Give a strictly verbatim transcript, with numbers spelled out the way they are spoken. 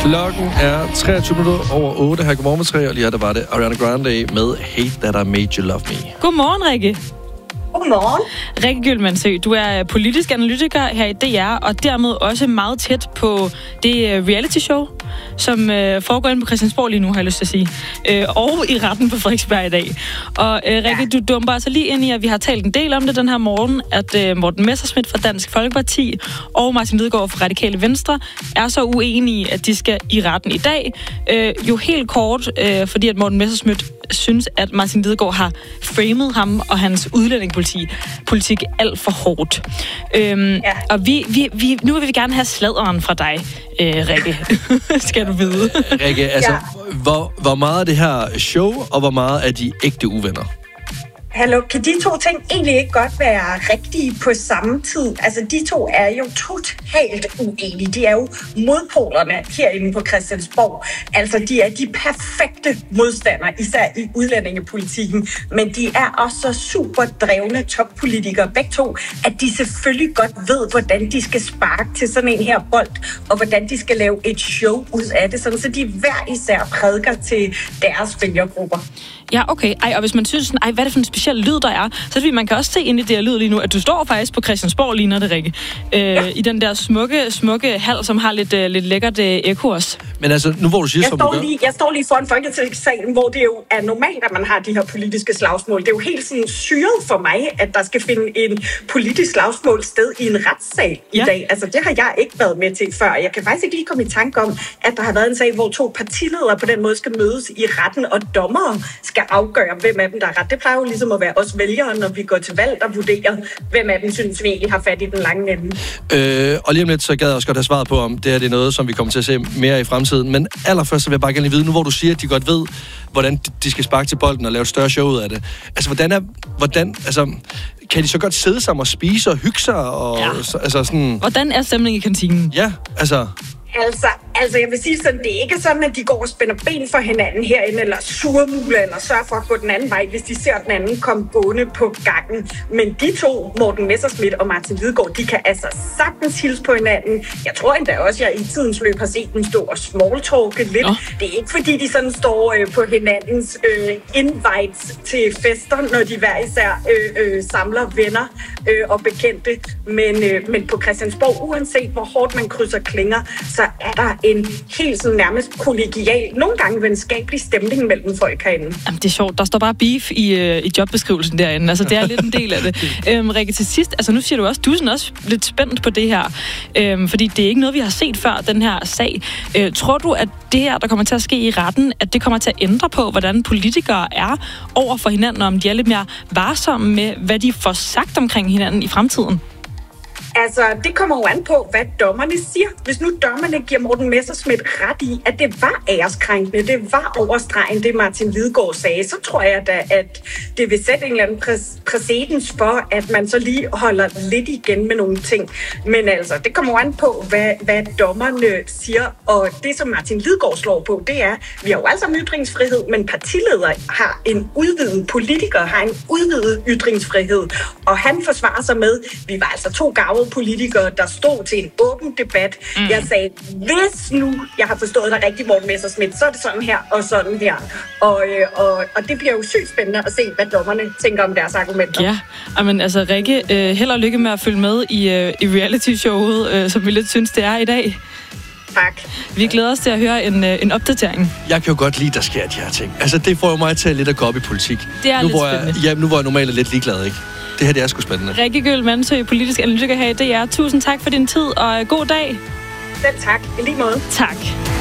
Klokken er treogtyve minutter over otte. Her godmorgen med tre, og lige her der var det Ariana Grande med Hate That I Made You Love Me. Godmorgen, Rikke. Godmorgen. Rikke Gyldmandsø, du er politisk analytiker her i D R, og dermed også meget tæt på det reality show, som øh, foregår inde på Christiansborg lige nu, har jeg lyst til at sige. Øh, og i retten på Frederiksberg i dag. Og øh, Rikke, ja. du dumper altså lige ind i, at vi har talt en del om det den her morgen, at øh, Morten Messerschmidt fra Dansk Folkeparti og Martin Lidegaard fra Radikale Venstre er så uenige, at de skal i retten i dag. Øh, jo helt kort, øh, fordi at Morten Messerschmidt synes, at Martin Lidegaard har framet ham og hans udlændingepolitik politik alt for hårdt. Øhm, ja. Og vi, vi, vi, nu vil vi gerne have sladeren fra dig, øh, Rikke. Skal du vide. Rikke, altså, ja. hvor, hvor meget er det her show, og hvor meget er de ægte uvenner? Hallo, kan de to ting egentlig ikke godt være rigtige på samme tid? Altså, de to er jo totalt uenige. De er jo modpolerne herinde på Christiansborg. Altså, de er de perfekte modstandere, især i udlændingepolitikken. Men de er også super drevne toppolitikere, begge to, at de selvfølgelig godt ved, hvordan de skal sparke til sådan en her bold, og hvordan de skal lave et show ud af det, sådan så de hver især prædiker til deres vælgergrupper. Ja, okay. Ej, og hvis man synes, sådan, ej, hvad er det for en speciel lyd, der er, så er det, man kan også se ind i det her lyd lige nu, at du står faktisk på Christiansborg, ligner det, Rikke. Øh, ja. I den der smukke, smukke hal, som har lidt, uh, lidt lækkert uh, ekko også. Men altså, nu hvor du siger, jeg som står du gør... lige, Jeg står lige foran Folketingssalen, hvor det jo er normalt, at man har de her politiske slagsmål. Det er jo helt sådan syret for mig, at der skal finde en politisk slagsmål sted i en retssag i ja. dag. Altså, det har jeg ikke været med til før. Jeg kan faktisk ikke lige komme i tanke om, at der har været en sag, hvor to partiledere på den måde skal mødes i retten, og dommere skal afgøre, hvem af dem, der er ret. Det plejer jo ligesom at være os vælgere, når vi går til valg og vurderer, hvem af dem synes vi egentlig har fat i den lange ende. Øh, og lige om lidt, så gad jeg også godt have svaret på, om det her det er noget, som vi kommer til at se mere i fremtiden. Men allerførst, så vil jeg bare gerne vide, nu hvor du siger, at de godt ved, hvordan de skal sparke til bolden og lave et større show ud af det. Altså, hvordan er... Hvordan, altså, kan de så godt sidde sammen og spise og hygge sig? Og, ja. så, altså sådan... Hvordan er stemningen i kantinen? Ja, altså... Altså, altså, jeg vil sige sådan, det er ikke sådan, at de går og spænder ben for hinanden herinde, eller surmuler, eller sørger for at gå den anden vej, hvis de ser den anden komme gående på gangen. Men de to, Morten Messerschmidt og Martin Lidegaard, de kan altså sagtens hilse på hinanden. Jeg tror endda også, at jeg i tidens løb har set dem stå og smalltalke lidt. Oh. Det er ikke, fordi de sådan står øh, på hinandens øh, invites til fester, når de hver især øh, øh, samler venner øh, og bekendte. Men, øh, men på Christiansborg, uanset hvor hårdt man krydser klinger, så er der en helt sådan nærmest kollegial, nogle gange venskabelig stemning mellem folk herinde. Jamen, det er sjovt. Der står bare beef i, øh, i jobbeskrivelsen derinde. Altså, det er lidt en del af det. øhm, Rikke, til sidst, altså nu siger du også, du er sådan også lidt spændt på det her. Øhm, fordi det er ikke noget, vi har set før, den her sag. Øh, tror du, at det her, der kommer til at ske i retten, at det kommer til at ændre på, hvordan politikere er over for hinanden, og om de er lidt mere varsomme med, hvad de får sagt omkring hinanden i fremtiden? Altså, det kommer jo an på, hvad dommerne siger. Hvis nu dommerne giver Morten Messerschmidt ret i, at det var æreskrænkende, det var overstregen, det Martin Lidegaard sagde, så tror jeg da, at det vil sætte en eller anden præ- præcedens for, at man så lige holder lidt igen med nogle ting. Men altså, det kommer jo an på, hvad, hvad dommerne siger. Og det, som Martin Lidegaard slår på, det er, vi har jo altså ytringsfrihed, men partiledere har en udvidet, politikere har en udvidet ytringsfrihed. Og han forsvarer sig med, vi var altså to gavede politikere, der stod til en åben debat. Mm. Jeg sagde, hvis nu jeg har forstået dig rigtigt, Morten Messerschmidt, så er det sådan her og sådan her. Og, øh, og, og det bliver jo sygt spændende at se, hvad dommerne tænker om deres argumenter. Ja, men altså Rikke, øh, held og lykke med at følge med i, øh, i reality-showet, øh, som vi lidt synes, det er i dag. Tak. Vi glæder os til at høre en, øh, en opdatering. Jeg kan jo godt lide, der sker de her ting. Altså, det får jo mig til lidt at gå op i politik. Det er nu, lidt hvor spændende. jeg, ja, nu hvor jeg normalt er lidt ligeglad, ikke? Det her, det er sgu spændende. Rikke Gyldmandsø, politisk analytiker her i D R. Tusind tak for din tid, og god dag. Selv tak. I lige måde. Tak.